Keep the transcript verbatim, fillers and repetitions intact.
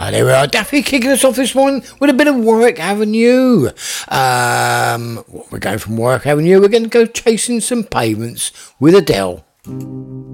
Uh, there we are, Daffy kicking us off this morning with a bit of Warwick Avenue. Um, we're going from Warwick Avenue, we're going to go chasing some pavements with Adele.